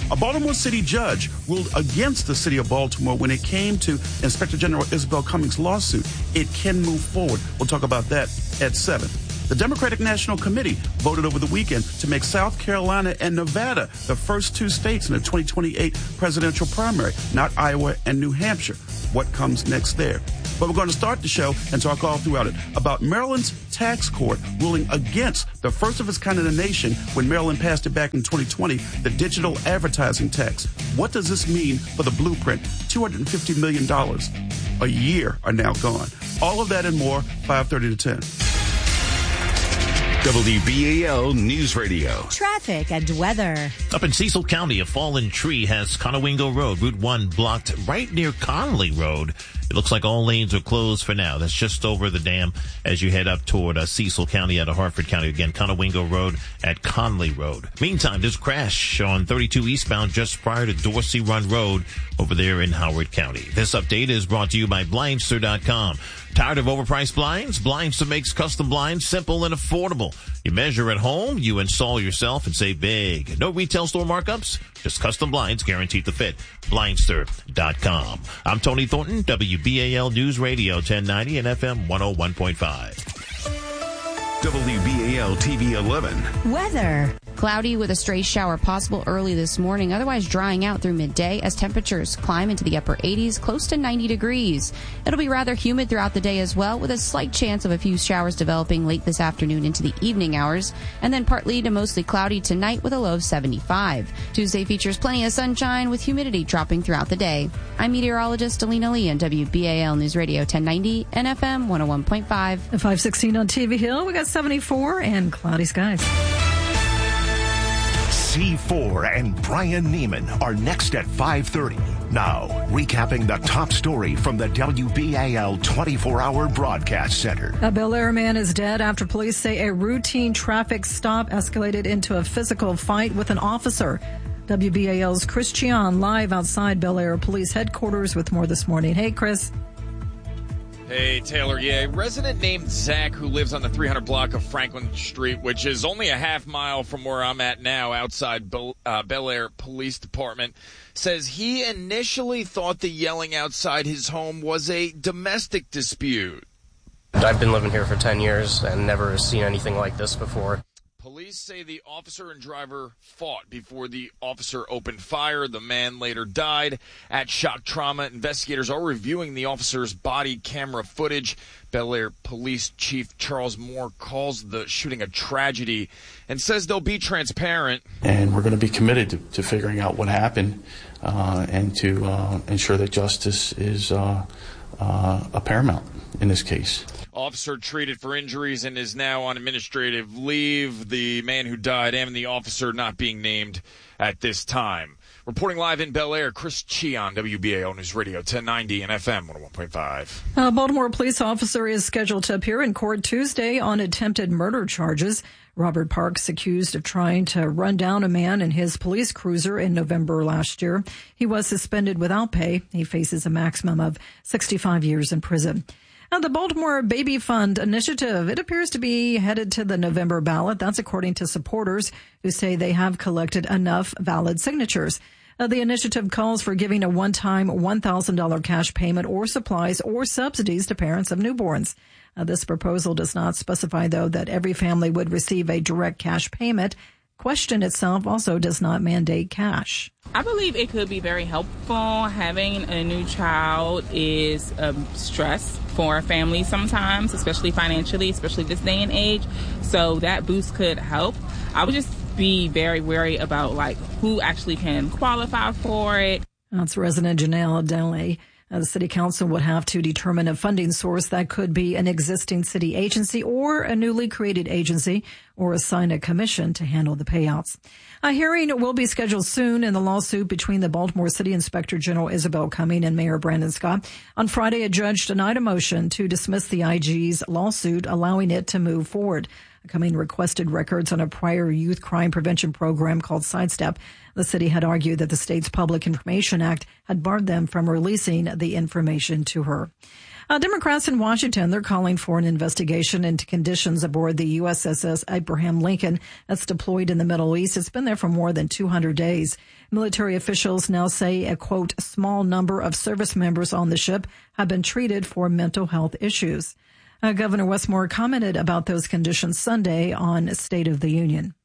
Speaker 18: A Baltimore City judge ruled against the city of Baltimore when it came to Inspector General Isabel Cummings' lawsuit. It can move forward. We'll talk about that at seven. The Democratic National Committee voted over the weekend to make South Carolina and Nevada the first two states in the twenty twenty-eight presidential primary, not Iowa and New Hampshire. What comes next there? But we're going to start the show and talk all throughout it about Maryland's tax court ruling against the first of its kind in the nation when Maryland passed it back in twenty twenty, the digital advertising tax. What does this mean for the blueprint? two hundred fifty million dollars a year are now gone. All of that and more, five thirty to ten.
Speaker 5: W B A L News Radio.
Speaker 7: Traffic and weather.
Speaker 1: Up in Cecil County, a fallen tree has Conowingo Road, Route one, blocked right near Conley Road. It looks like all lanes are closed for now. That's just over the dam as you head up toward uh, Cecil County out of Harford County. Again, Conowingo Road at Conley Road. Meantime, there's a crash on thirty-two eastbound just prior to Dorsey Run Road over there in Howard County. This update is brought to you by Blindster dot com. Tired of overpriced blinds? Blindster makes custom blinds simple and affordable. You measure at home, you install yourself, and save big. No retail store markups, just custom blinds guaranteed to fit. Blindster dot com. I'm Tony Thornton, W B A L News Radio ten ninety and F M one oh one point five.
Speaker 5: W B A L T V eleven.
Speaker 7: Weather.
Speaker 3: Cloudy with a stray shower possible early this morning, otherwise drying out through midday as temperatures climb into the upper eighties, close to ninety degrees. It'll be rather humid throughout the day as well, with a slight chance of a few showers developing late this afternoon into the evening hours, and then partly to mostly cloudy tonight with a low of seventy-five. Tuesday features plenty of sunshine with humidity dropping throughout the day. I'm meteorologist Alina Lee on W B A L News Radio ten ninety and F M one oh one point five.
Speaker 26: At five sixteen on T V Hill, we got seventy-four and cloudy skies.
Speaker 16: C four and Brian Neiman are next at five thirty. Now, recapping the top story from the W B A L twenty-four hour broadcast center.
Speaker 26: A Bel Air man is dead after police say a routine traffic stop escalated into a physical fight with an officer. W B A L's Chris Chion live outside Bel Air Police headquarters with more this morning. Hey, Chris.
Speaker 10: Hey, Taylor. Yeah, a resident named Zach who lives on the three hundred block of Franklin Street, which is only a half mile from where I'm at now outside Bel, uh, Bel Air Police Department, says he initially thought the yelling outside his home was a domestic dispute.
Speaker 13: I've been living here for ten years and never seen anything like this before.
Speaker 10: Police say the officer and driver fought before the officer opened fire. The man later died at shock trauma. Investigators are reviewing the officer's body camera footage. Bel Air Police Chief Charles Moore calls the shooting a tragedy and says they'll be transparent.
Speaker 14: And we're going to be committed to, to figuring out what happened uh, and to uh, ensure that justice is uh, uh, a paramount in this case.
Speaker 10: Officer treated for injuries and is now on administrative leave. The man who died and the officer not being named at this time. Reporting live in Bel Air, Chris Chion, W B A L News Radio ten ninety and F M one oh one point five.
Speaker 26: A Baltimore police officer is scheduled to appear in court Tuesday on attempted murder charges. Robert Parks accused of trying to run down a man in his police cruiser in November last year. He was suspended without pay. He faces a maximum of sixty-five years in prison. Now, the Baltimore Baby Fund initiative, it appears to be headed to the November ballot. That's according to supporters who say they have collected enough valid signatures. Uh, the initiative calls for giving a one-time one thousand dollars cash payment or supplies or subsidies to parents of newborns. Uh, this proposal does not specify, though, that every family would receive a direct cash payment. Question itself also does not mandate cash.
Speaker 19: I believe it could be very helpful. Having a new child is a stress for a family sometimes, especially financially, especially this day and age. So that boost could help. I would just be very wary about like who actually can qualify for it.
Speaker 26: That's resident Janelle Denley. Uh, the city council would have to determine a funding source that could be an existing city agency or a newly created agency or assign a commission to handle the payouts. A hearing will be scheduled soon in the lawsuit between the Baltimore City Inspector General Isabel Cummings and Mayor Brandon Scott. On Friday, a judge denied a motion to dismiss the I G's lawsuit, allowing it to move forward. Cumming requested records on a prior youth crime prevention program called Sidestep. The city had argued that the state's Public Information Act had barred them from releasing the information to her. Uh, Democrats in Washington, they're calling for an investigation into conditions aboard the U S S Abraham Lincoln that's deployed in the Middle East. It's been there for more than two hundred days. Military officials now say a, quote, small number of service members on the ship have been treated for mental health issues. Uh, Governor Westmore commented about those conditions Sunday on State of the Union.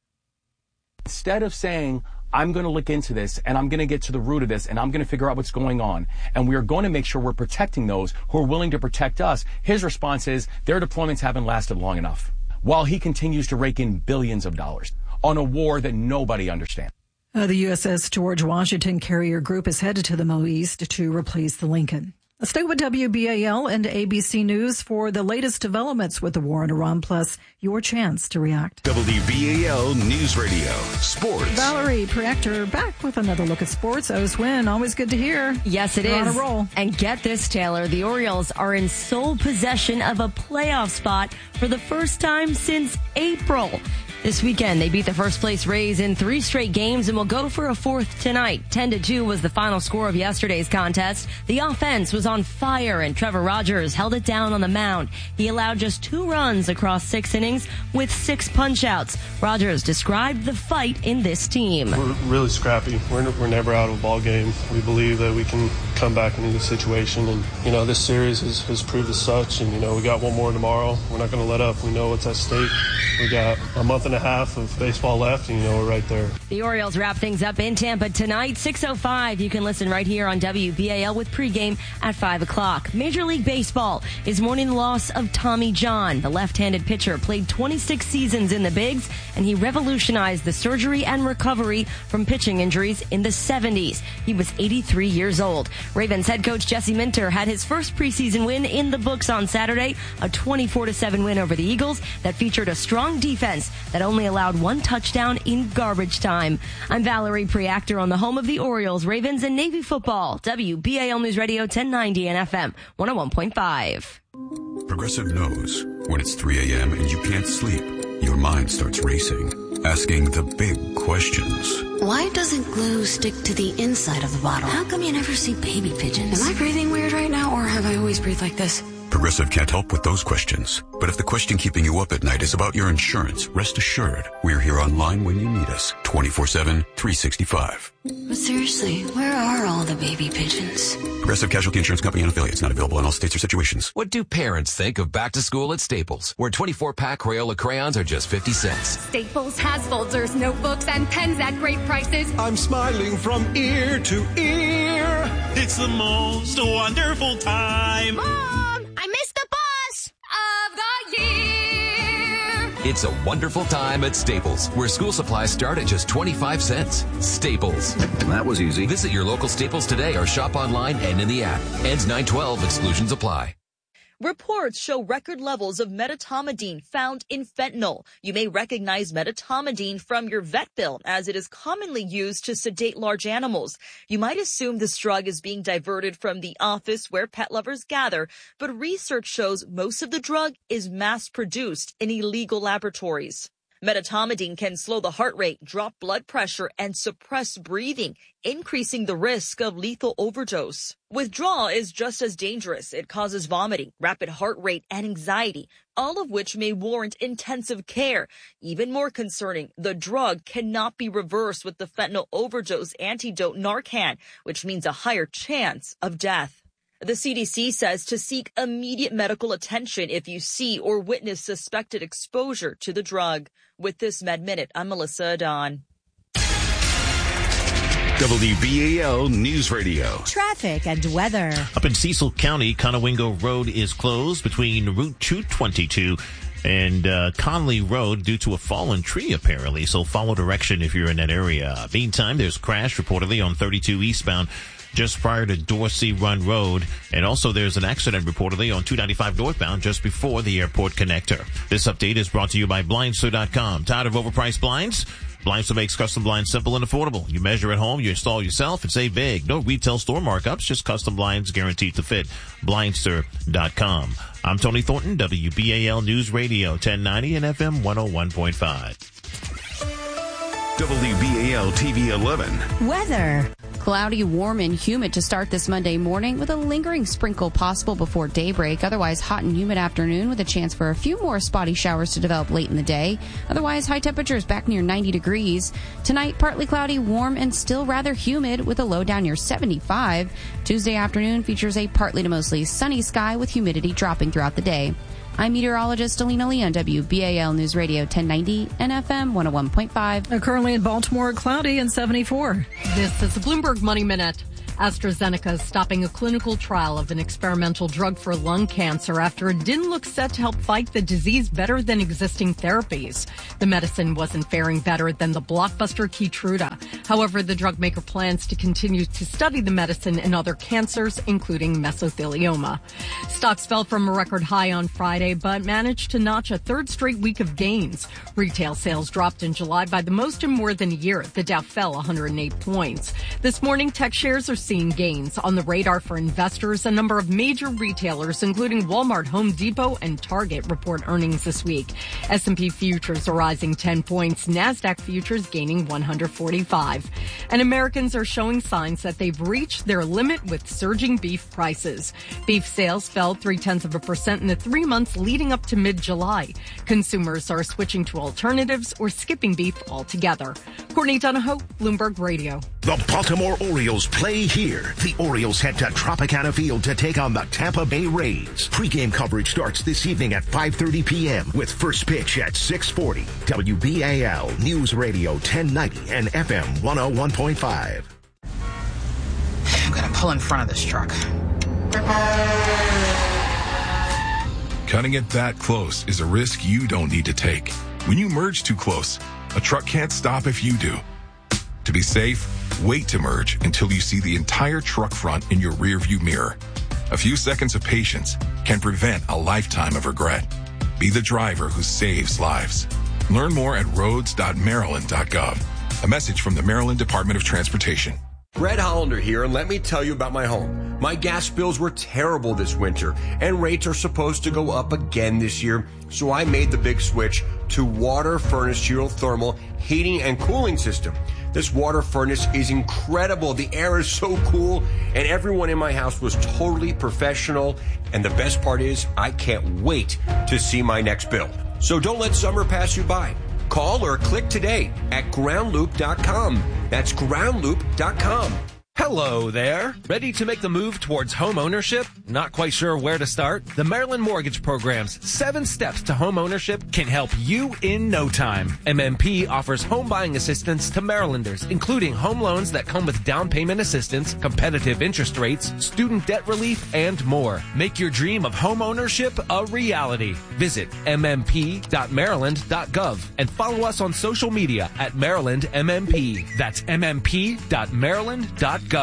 Speaker 2: Instead of saying, I'm going to look into this and I'm going to get to the root of this and I'm going to figure out what's going on, and we are going to make sure we're protecting those who are willing to protect us, his response is their deployments haven't lasted long enough, while he continues to rake in billions of dollars on a war that nobody understands.
Speaker 26: Uh, the U S S George Washington Carrier Group is headed to the Middle East to replace the Lincoln. Stay with W B A L and A B C News for the latest developments with the war in Iran, plus your chance to react.
Speaker 5: W B A L News Radio, Sports.
Speaker 26: Valerie Preactor back with another look at sports. O's win, always good to hear.
Speaker 4: Yes, it
Speaker 26: You're
Speaker 4: is.
Speaker 26: on a roll.
Speaker 4: And get this, Taylor, the Orioles are in sole possession of a playoff spot for the first time since April. This weekend, they beat the first-place Rays in three straight games and will go for a fourth tonight. ten to two was the final score of yesterday's contest. The offense was on fire, and Trevor Rogers held it down on the mound. He allowed just two runs across six innings with six punch-outs. Rogers described the fight in this team.
Speaker 20: We're really scrappy. We're, we're never out of a ball game. We believe that we can come back into the situation, and, you know, this series has, has proved as such, and, you know, we got one more tomorrow. We're not going to let up. We know what's at stake. We got a month and a half of baseball left, and you know we're right there.
Speaker 4: The Orioles wrap things up in Tampa tonight, six oh five. You can listen right here on W B A L with pregame at five o'clock. Major League Baseball is mourning the loss of Tommy John. The left-handed pitcher played twenty-six seasons in the bigs, and he revolutionized the surgery and recovery from pitching injuries in the seventies. He was eighty-three years old. Ravens head coach Jesse Minter had his first preseason win in the books on Saturday, a twenty-four to seven win over the Eagles that featured a strong defense that only allowed one touchdown in garbage time. I'm Valerie Preactor on the home of the Orioles, Ravens, and Navy football. W B A L News Radio ten ninety and F M one oh one point five.
Speaker 21: Progressive knows when it's three a.m. and you can't sleep, your mind starts racing, asking the big questions.
Speaker 22: Why doesn't glue stick to the inside of the bottle? How come you never see baby pigeons? Am I breathing weird right now, or have I always breathed like this?
Speaker 21: Progressive can't help with those questions. But if the question keeping you up at night is about your insurance, rest assured, we're here online when you need us, twenty-four seven, three sixty-five.
Speaker 22: But seriously, where are all the baby pigeons?
Speaker 21: Progressive Casualty Insurance Company and affiliates, not available in all states or situations.
Speaker 23: What do parents think of back to school at Staples, where twenty-four pack Crayola crayons are just fifty cents?
Speaker 24: Staples has folders, notebooks, and pens at great prices.
Speaker 12: I'm smiling from ear to ear. It's the most wonderful time.
Speaker 24: Mom, I missed the bus of the year.
Speaker 23: It's a wonderful time at Staples, where school supplies start at just twenty-five cents. Staples.
Speaker 27: That was easy.
Speaker 23: Visit your local Staples today or shop online and in the app. Ends nine twelve. Exclusions apply.
Speaker 28: Reports show record levels of medetomidine found in fentanyl. You may recognize medetomidine from your vet bill, as it is commonly used to sedate large animals. You might assume this drug is being diverted from the office where pet lovers gather, but research shows most of the drug is mass-produced in illegal laboratories. Medetomidine can slow the heart rate, drop blood pressure, and suppress breathing, increasing the risk of lethal overdose. Withdrawal is just as dangerous. It causes vomiting, rapid heart rate, and anxiety, all of which may warrant intensive care. Even more concerning, the drug cannot be reversed with the fentanyl overdose antidote Narcan, which means a higher chance of death. The C D C says to seek immediate medical attention if you see or witness suspected exposure to the drug. With this Med Minute, I'm Melissa Adon.
Speaker 5: W B A L News Radio.
Speaker 7: Traffic and weather.
Speaker 1: Up in Cecil County, Conowingo Road is closed between Route two twenty-two and uh, Conley Road due to a fallen tree, apparently. So follow direction if you're in that area. Meantime, there's a crash reportedly on thirty-two eastbound just prior to Dorsey Run Road. And also there's an accident reportedly on two ninety-five northbound just before the airport connector. This update is brought to you by Blindster dot com. Tired of overpriced blinds? Blinds makes custom blinds simple and affordable. You measure at home, you install yourself, and save big. No retail store markups, just custom blinds guaranteed to fit. Blindster dot com. I'm Tony Thornton, W B A L News Radio, ten ninety and F M one oh one point five.
Speaker 5: W B A L T V eleven.
Speaker 7: Weather.
Speaker 3: Cloudy, warm, and humid to start this Monday morning with a lingering sprinkle possible before daybreak. Otherwise, hot and humid afternoon with a chance for a few more spotty showers to develop late in the day. Otherwise, high temperatures back near ninety degrees. Tonight, partly cloudy, warm, and still rather humid with a low down near seventy-five. Tuesday afternoon features a partly to mostly sunny sky with humidity dropping throughout the day. I'm meteorologist Alina Lee on W B A L News Radio ten ninety and F M one oh one point five.
Speaker 26: Uh, currently in Baltimore, cloudy and seventy-four.
Speaker 6: This is the Bloomberg Money Minute. AstraZeneca is stopping a clinical trial of an experimental drug for lung cancer after it didn't look set to help fight the disease better than existing therapies. The medicine wasn't faring better than the blockbuster Keytruda. However, the drug maker plans to continue to study the medicine in other cancers, including mesothelioma. Stocks fell from a record high on Friday, but managed to notch a third straight week of gains. Retail sales dropped in July by the most in more than a year. The Dow fell one hundred eight points. This morning, tech shares are seeing gains. On the radar for investors, a number of major retailers, including Walmart, Home Depot, and Target, report earnings this week. S and P futures are rising ten points, NASDAQ futures gaining one hundred forty-five. And Americans are showing signs that they've reached their limit with surging beef prices. Beef sales fell three-tenths of a percent in the three months leading up to mid-July. Consumers are switching to alternatives or skipping beef altogether. Courtney Donahoe, Bloomberg Radio.
Speaker 16: The Baltimore Orioles play here. The Orioles head to Tropicana Field to take on the Tampa Bay Rays. Pre-game coverage starts this evening at five thirty p.m. with first pitch at six forty. W B A L News Radio ten ninety and F M one oh one point five.
Speaker 8: I'm going to pull in front of this truck.
Speaker 9: Cutting it that close is a risk you don't need to take. When you merge too close, a truck can't stop if you do. To be safe, wait to merge until you see the entire truck front in your rearview mirror. A few seconds of patience can prevent a lifetime of regret. Be the driver who saves lives. Learn more at roads dot maryland dot gov. A message from the Maryland Department of Transportation.
Speaker 11: Brett Hollander here, and let me tell you about my home. My gas bills were terrible this winter, and rates are supposed to go up again this year, so I made the big switch to water furnace geothermal heating and cooling system. This water furnace is incredible. The air is so cool, and everyone in my house was totally professional, and the best part is I can't wait to see my next bill. So don't let summer pass you by. Call or click today at ground loop dot com. That's ground loop dot com.
Speaker 15: Hello there. Ready to make the move towards home ownership? Not quite sure where to start? The Maryland Mortgage Program's seven steps to home ownership can help you in no time. M M P offers home buying assistance to Marylanders, including home loans that come with down payment assistance, competitive interest rates, student debt relief, and more. Make your dream of home ownership a reality. Visit m m p dot maryland dot gov and follow us on social media at Maryland M M P. That's m m p dot maryland dot gov.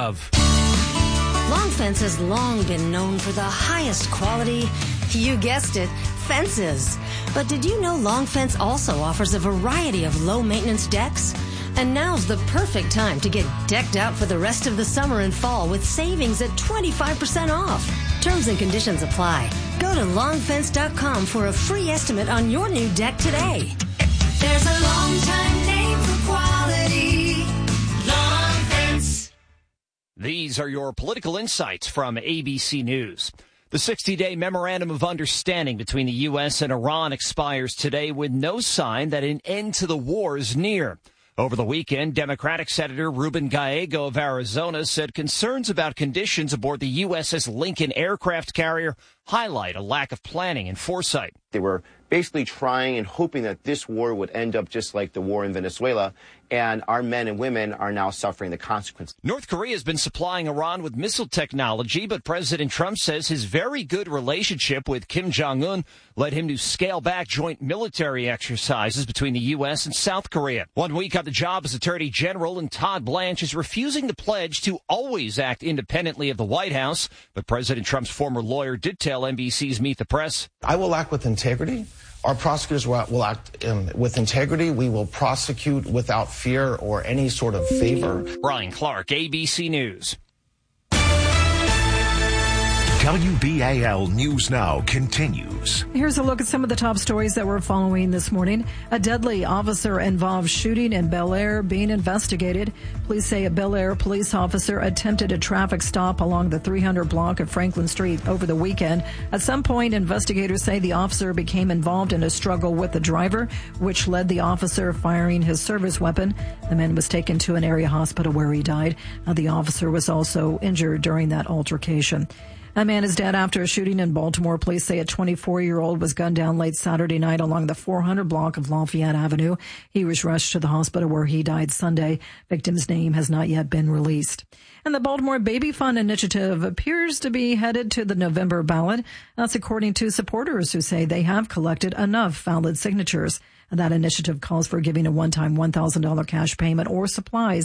Speaker 22: Long Fence has long been known for the highest quality, you guessed it, fences. But did you know Long Fence also offers a variety of low-maintenance decks? And now's the perfect time to get decked out for the rest of the summer and fall with savings at twenty-five percent off. Terms and conditions apply. Go to long fence dot com for a free estimate on your new deck today.
Speaker 24: There's a long time name for quality. Long Fence.
Speaker 17: These are your political insights from A B C News. The sixty-day Memorandum of Understanding between the U S and Iran expires today with no sign that an end to the war is near. Over the weekend, Democratic Senator Ruben Gallego of Arizona said concerns about conditions aboard the U S S Lincoln aircraft carrier highlight a lack of planning and foresight.
Speaker 25: They were basically trying and hoping that this war would end up just like the war in Venezuela, and our men and women are now suffering the consequences.
Speaker 17: North Korea has been supplying Iran with missile technology, but President Trump says his very good relationship with Kim Jong-un led him to scale back joint military exercises between the U S and South Korea. One week on the job as Attorney General, and Todd Blanche is refusing to pledge to always act independently of the White House, but President Trump's former lawyer did tell N B C's Meet the Press,
Speaker 27: I will act with integrity.
Speaker 2: Our prosecutors will, will act um, with integrity. We will prosecute without fear or any sort of favor.
Speaker 17: Brian Clark, A B C News.
Speaker 16: W B A L News Now continues.
Speaker 26: Here's a look at some of the top stories that we're following this morning. A deadly officer-involved shooting in Bel Air being investigated. Police say a Bel Air police officer attempted a traffic stop along the three hundred block of Franklin Street over the weekend. At some point, investigators say the officer became involved in a struggle with the driver, which led the officer firing his service weapon. The man was taken to an area hospital where he died. Uh, the officer was also injured during that altercation. A man is dead after a shooting in Baltimore. Police say a twenty-four-year-old was gunned down late Saturday night along the four hundred block of Lafayette Avenue. He was rushed to the hospital where he died Sunday. Victim's name has not yet been released. And the Baltimore Baby Fund Initiative appears to be headed to the November ballot. That's according to supporters who say they have collected enough valid signatures. That initiative calls for giving a one-time one thousand dollars cash payment or supplies